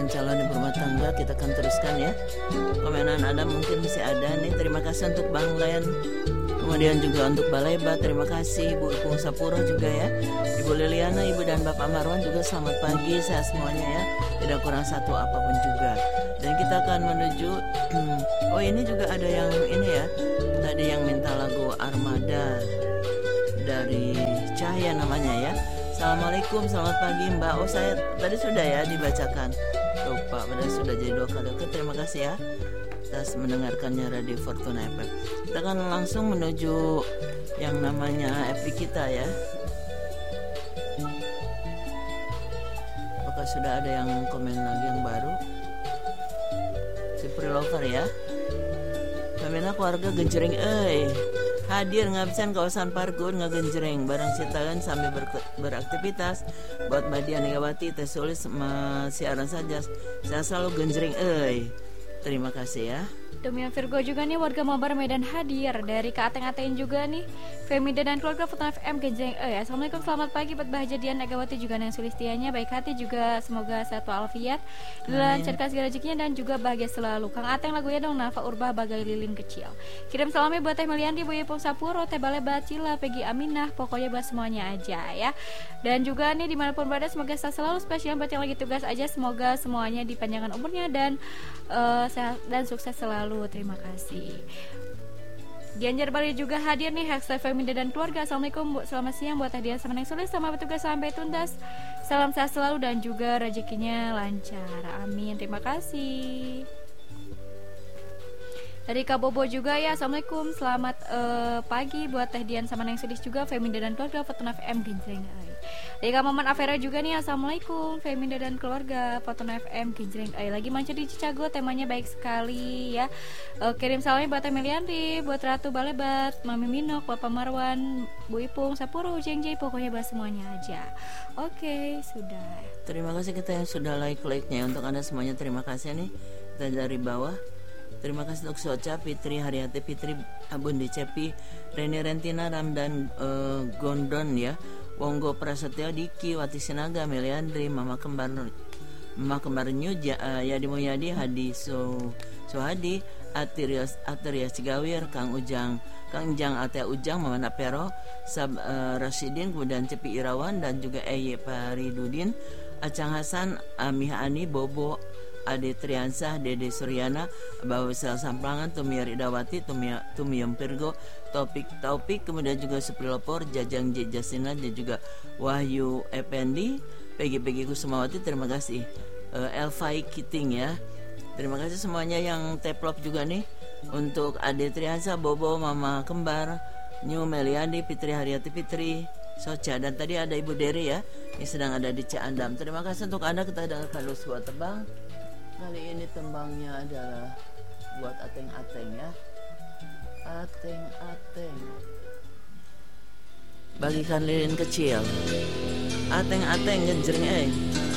calon ibu rumah tangga. Kita akan teruskan ya. Komenan Anda mungkin masih ada nih. Terima kasih untuk Bang Len, kemudian juga untuk Baleba. Terima kasih Ibu Ipung Sapuro juga ya, Ibu Liliana, Ibu dan Bapak Marwan juga selamat pagi. Sehat semuanya ya, tidak kurang satu apapun juga. Dan kita akan menuju oh ini juga ada yang ini ya, tadi yang minta lagu Armada dari Cahaya namanya ya. Assalamualaikum, selamat pagi Mbak. Oh saya tadi sudah ya dibacakan, lupa, padahal sudah jadi 2 kali. Oke, terima kasih ya atas mendengarkannya Radio Fortuna FM. Kita akan langsung menuju yang namanya FB kita ya. Apakah sudah ada yang komen lagi yang baru? Si Prilover ya. Pemina keluarga genjreng hadir ngabsen kawasan Pargun ngagenjreng barang sitaran sambil beraktivitas buat Mbak Dian Megawati teh sulis siaran saja saya selalu genjreng terima kasih ya. Demian Virgo juga nih warga Mabar Medan hadir dari Kak Ateng-Ateng juga nih Femida dan keluarga Fortuna FM Genjreng Assalamualaikum, selamat pagi buat Bahagia Dian Megawati juga yang sulistianya baik hati juga semoga sehat walafiat dilancarkan segala rezekinya dan juga bahagia selalu. Kang Ateng lagunya dong Nafa Urbah bagai lilin kecil. Kirim salamnya buat Teh Meliandi, Bu Ipung Sapuro, Teh Baleba, Cila, Peggy Aminah, pokoknya buat semuanya aja ya. Dan juga nih dimanapun berada semoga selalu spesial buat yang lagi tugas aja, semoga semuanya dipanjangkan umurnya dan sehat dan sukses selalu. Terima kasih. Gianjar Bali juga hadir nih hashtag Femida dan keluarga. Assalamualaikum, selamat siang buat Teh Dian sama Neng Sulis, selamat bertugas sampai tuntas. Salam sehat selalu dan juga rezekinya lancar. Amin. Terima kasih. Dari Kak Bobo juga ya, assalamualaikum, selamat pagi buat Teh Dian sama Neng Sulis juga Femida dan keluarga Fortuna FM Genjreng. Dari Kak Maman Avera juga nih, assalamualaikum Femida dan keluarga Fortuna FM Genjreng. Lagi mancur di Cicago, temanya baik sekali ya. Kirim salamnya buat Teh Melianti, buat Ratu Balebat, Mami Minok, Bapak Marwan, Bu Ipung Sapuro, Jengjay, pokoknya bahas semuanya aja. Oke, sudah. Terima kasih kita yang sudah like-nya untuk Anda semuanya. Terima kasih nih kita dari bawah. Terima kasih untuk Soca, Fitri, Haryati, Fitri, Abundi Cepi, Reni Rentina, Ramdan Gondon ya, Wonggo Prasetyo, Diki, Wati Sinaga, Meliandri, Mama Kembar Nyuja, Yadi Mulyadi, Hadi Suhadi, Atirias Cigawir, Kang Ujang, Atea Ujang, Mama Napero, Rasidin, kemudian Cepi Irawan dan juga Eye Paridudin, Acang Hasan, Amih Ani, Bobo, Ade Triansah, Dede Suryana, Bawa Sel Samplangan, Tumiar Idawati, Tumiyam Pirgo, Taufik, kemudian juga Suprilopor, Jajang J Jasina, dan juga Wahyu Ependi, Pegi Kusumawati, terima kasih. Elfai Kiting ya, terima kasih semuanya yang teplop juga nih untuk Ade Triansah, Bobo, Mama Kembar, New Meliandi, Fitri Haryati, Fitri Soca, dan tadi ada Ibu Dere ya yang sedang ada di Ciandam. Terima kasih untuk Anda. Kita dengarkan dulu sebuah tembang. Kali ini tembangnya adalah buat Ateng-Ateng ya. Ateng-Ateng bagikan lilin kecil. Ateng-Ateng genjreng